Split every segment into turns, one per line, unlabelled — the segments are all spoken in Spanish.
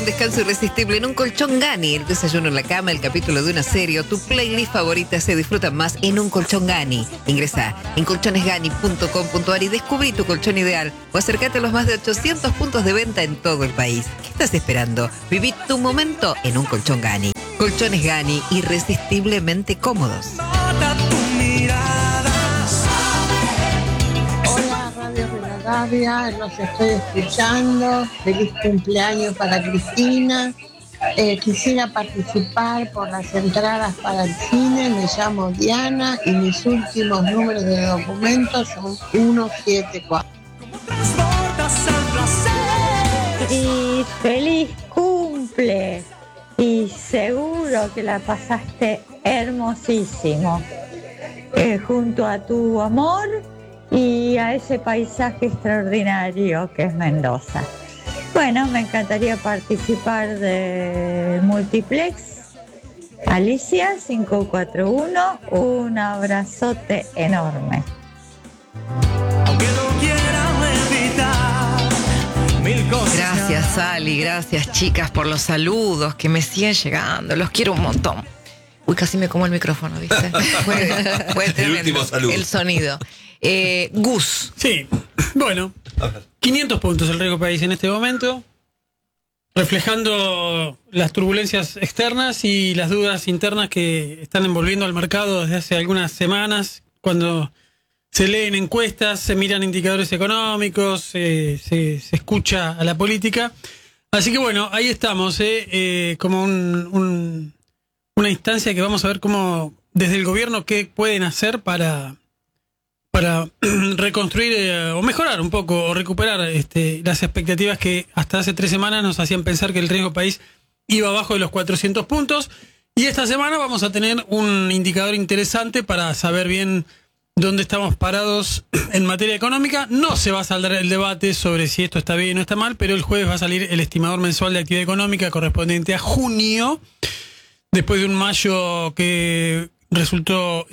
un descanso irresistible en un colchón Gani. El desayuno en la cama, el capítulo de una serie o tu playlist favorita se disfrutan más en un colchón Gani. Ingresa en colchonesgani.com.ar y descubrí tu colchón ideal o acércate a los más de 800 puntos de venta en todo el país. ¿Qué estás esperando? Viví tu momento en un colchón Gani. Colchones Gani, irresistiblemente cómodos.
Rivadavia, los estoy escuchando. Feliz cumpleaños para Cristina. Quisiera participar por las entradas para el cine. Me llamo Diana y mis últimos números de documentos son 174.
Y feliz cumple. Y seguro que la pasaste hermosísimo. Junto a tu amor y a ese paisaje extraordinario que es Mendoza. Bueno, me encantaría participar de Multiplex. Alicia 541, un abrazote enorme.
Gracias, Ali, gracias, chicas, por los saludos que me siguen llegando. Los quiero un montón. Uy, casi me como el micrófono, ¿viste? Fue tremendo,
el último saludo.
el sonido. Gus.
Sí, bueno, 500 puntos el riesgo país en este momento, reflejando las turbulencias externas y las dudas internas que están envolviendo al mercado desde hace algunas semanas, cuando se leen encuestas, se miran indicadores económicos, se escucha a la política. Así que bueno, ahí estamos, como una instancia que vamos a ver cómo desde el gobierno qué pueden hacer para reconstruir o mejorar un poco o recuperar las expectativas que hasta hace 3 semanas nos hacían pensar que el riesgo país iba abajo de los 400 puntos. Y esta semana vamos a tener un indicador interesante para saber bien dónde estamos parados en materia económica. No se va a saldar el debate sobre si esto está bien o está mal, pero el jueves va a salir el estimador mensual de actividad económica correspondiente a junio, después de un mayo que resultó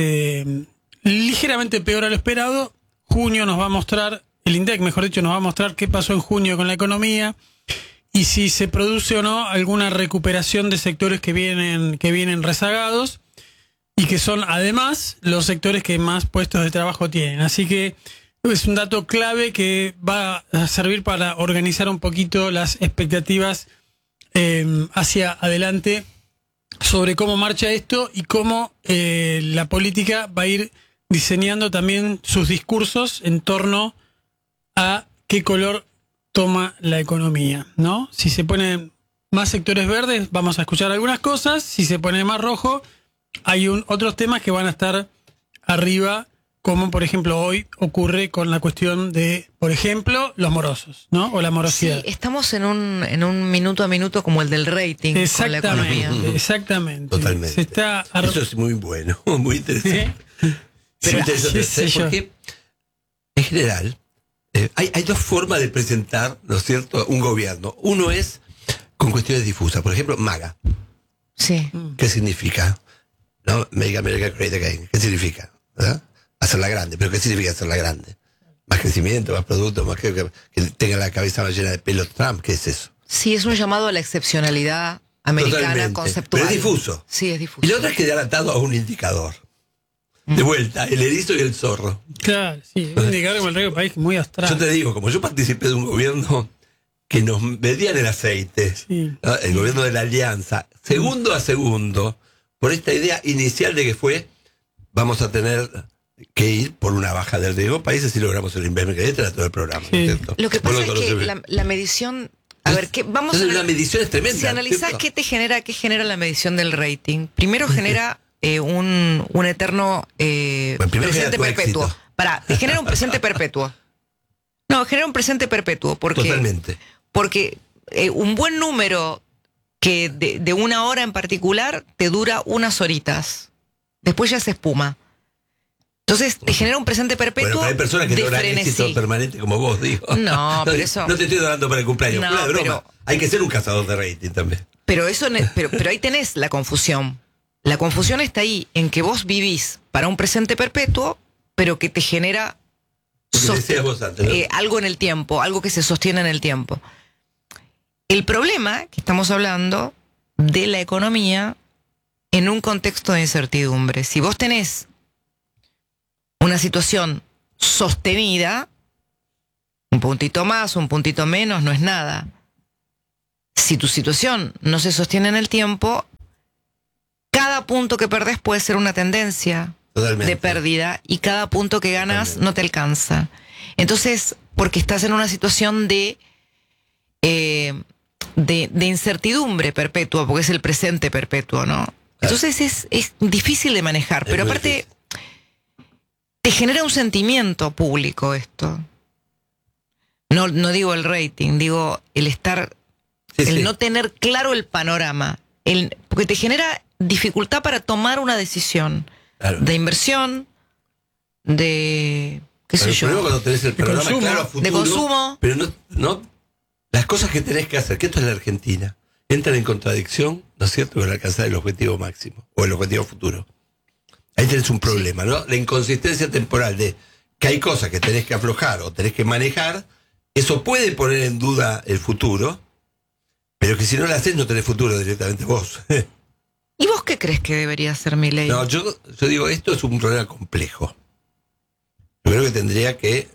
ligeramente peor a lo esperado. Junio nos va a mostrar, el INDEC mejor dicho, nos va a mostrar qué pasó en junio con la economía y si se produce o no alguna recuperación de sectores que vienen rezagados y que son además los sectores que más puestos de trabajo tienen. Así que es un dato clave que va a servir para organizar un poquito las expectativas hacia adelante sobre cómo marcha esto y cómo la política va a ir diseñando también sus discursos en torno a qué color toma la economía, ¿no? Si se ponen más sectores verdes, vamos a escuchar algunas cosas. Si se pone más rojo, hay otros temas que van a estar arriba, como por ejemplo hoy ocurre con la cuestión de, por ejemplo, los morosos, ¿no? O la morosidad.
Sí, estamos en un minuto a minuto como el del rating con la economía.
Exactamente.
Totalmente. Eso es muy bueno, muy interesante.
¿Sí?
Pero
Sí,
porque en general hay dos formas de presentar, ¿no es cierto?, un gobierno. Uno es con cuestiones difusas. Por ejemplo, MAGA.
Sí.
¿Qué significa? ¿No? Make America Great Again. ¿Qué significa? ¿Verdad? Hacerla grande. ¿Pero qué significa hacerla grande? Más crecimiento, más producto, más que tenga la cabeza más llena de pelo Trump. ¿Qué es eso?
Sí, es un llamado a la excepcionalidad americana. Totalmente. Conceptual.
Pero es difuso.
Sí, es difuso.
Y la otra es quedar atado a un indicador. De vuelta, el erizo y el zorro.
Claro, sí, un indicador como el riesgo país muy abstracto.
Yo te digo, como yo participé de un gobierno que nos medían el aceite,
sí,
¿no? El gobierno de la Alianza, segundo a segundo, por esta idea inicial de que fue, vamos a tener que ir por una baja del riesgo país si logramos el invierno, que este era todo el programa.
Sí.
¿Cierto?
Lo que pasa es que la medición... A ver,
la medición es tremenda.
Si analizás qué genera la medición del rating, primero genera un eterno presente perpetuo. Te genera un presente perpetuo. No, genera un presente perpetuo.
Totalmente.
Porque un buen número que de una hora en particular te dura unas horitas. Después ya se espuma. Entonces te genera un presente perpetuo.
Bueno, pero hay personas que
de
logran
frenesí.
éxito permanente como vos, digo.
No, pero eso...
No te estoy dando para el cumpleaños,
No,
fuera de broma.
pero...
Hay que ser un cazador de rating también.
Pero ahí tenés la confusión. La confusión está ahí, en que vos vivís para un presente perpetuo, pero que te genera
Decías vos antes, ¿no?
algo en el tiempo, algo que se sostiene en el tiempo. El problema que estamos hablando de la economía en un contexto de incertidumbre. Si vos tenés una situación sostenida, un puntito más, un puntito menos, no es nada. Si tu situación no se sostiene en el tiempo, cada punto que perdés puede ser una tendencia de pérdida y cada punto que ganas no te alcanza. Entonces, porque estás en una situación de incertidumbre perpetua, porque es el presente perpetuo, ¿no? Entonces es difícil de manejar, pero aparte te genera un sentimiento público esto. No digo el rating, digo el estar, no tener claro el panorama, porque te genera dificultad para tomar una decisión de inversión, de qué sé yo,
cuando tenés el panorama
consumo,
claro a futuro,
de consumo,
pero no las cosas que tenés que hacer, que esto es la Argentina, entran en contradicción, ¿no es cierto?, con alcanzar el objetivo máximo o el objetivo futuro. Ahí tenés un problema, ¿no? La inconsistencia temporal de que hay cosas que tenés que aflojar o tenés que manejar, eso puede poner en duda el futuro, pero que si no lo haces no tenés futuro directamente vos.
¿Y vos qué crees que debería ser Milei?
No, yo digo, esto es un problema complejo. Yo creo que tendría que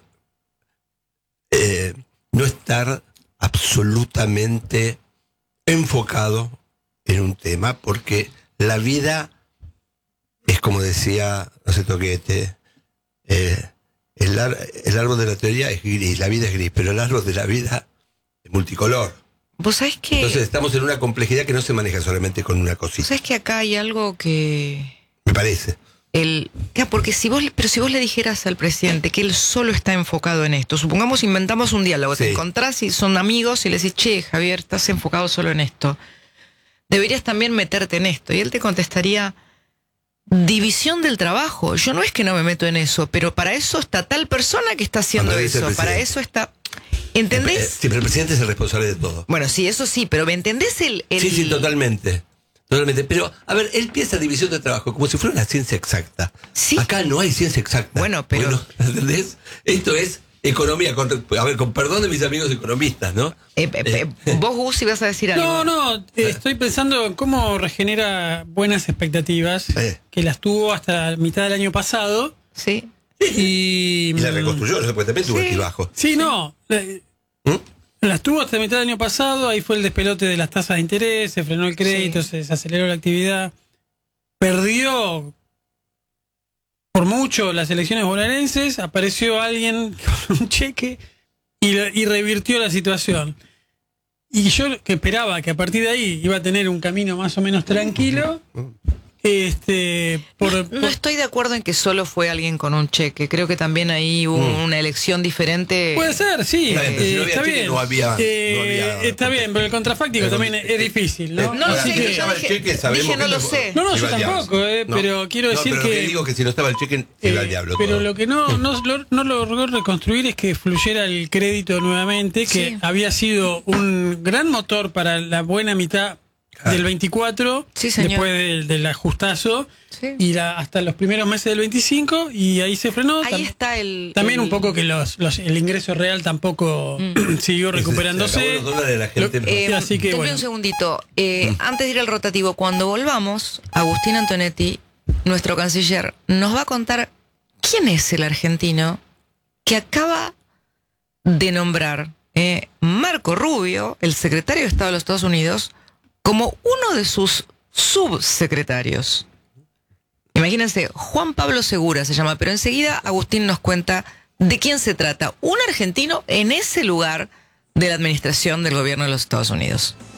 no estar absolutamente enfocado en un tema, porque la vida es como decía, no sé, Toquete, el árbol de la teoría es gris, la vida es gris, pero el árbol de la vida es multicolor.
¿Vos sabés que?
Entonces estamos en una complejidad que no se maneja solamente con una cosita.
¿Sabés que acá hay algo que...
Me parece.
Porque si vos le dijeras al presidente que él solo está enfocado en esto, supongamos inventamos un diálogo, te encontrás y son amigos y le decís, che, Javier, estás enfocado solo en esto, deberías también meterte en esto. Y él te contestaría, división del trabajo, yo no es que no me meto en eso, pero para eso está tal persona que está haciendo eso, para eso está... ¿Entendés?
Sí, pero el presidente es el responsable de todo.
Bueno, sí, eso sí, pero ¿me entendés el...
Sí, totalmente. Totalmente. Pero, a ver, él piensa división de trabajo como si fuera una ciencia exacta.
Sí.
Acá no hay ciencia exacta.
Bueno, pero...
¿Entendés? Esto es economía. A ver, con perdón de mis amigos economistas, ¿no?
Vos, Gus, si vas a decir algo.
No, estoy pensando en cómo regenera buenas expectativas, que las tuvo hasta mitad del año pasado.
Sí.
Y
la reconstruyó, después también tuvo altibajos.
Sí, no. Las tuvo hasta mitad del año pasado, ahí fue el despelote de las tasas de interés, se frenó el crédito, se aceleró la actividad. Perdió por mucho las elecciones bonaerenses, apareció alguien con un cheque y revirtió la situación. Y yo que esperaba que a partir de ahí iba a tener un camino más o menos tranquilo.
No estoy de acuerdo en que solo fue alguien con un cheque. Creo que también ahí hubo una elección diferente.
Puede ser, sí.
Está bien, no había
está bien, pero el contrafáctico también es difícil, ¿no?
No lo sé,
que llama el cheque, sabemos
no lo sé.
No, yo tampoco, pero quiero decir
pero
que...
Lo que digo que si no estaba el cheque, iba al diablo.
Pero
todo.
lo que no logró reconstruir es que fluyera el crédito nuevamente, que había sido un gran motor para la buena mitad del 24, después del ajustazo, y hasta los primeros meses del 25, y ahí se frenó.
Ahí está
también un poco que el ingreso real tampoco siguió recuperándose.
Así que un segundito. Antes de ir al rotativo, cuando volvamos, Agustín Antonetti, nuestro canciller, nos va a contar quién es el argentino que acaba de nombrar Marco Rubio, el secretario de Estado de los Estados Unidos, como uno de sus subsecretarios. Imagínense, Juan Pablo Segura se llama, pero enseguida Agustín nos cuenta de quién se trata. Un argentino en ese lugar de la administración del gobierno de los Estados Unidos.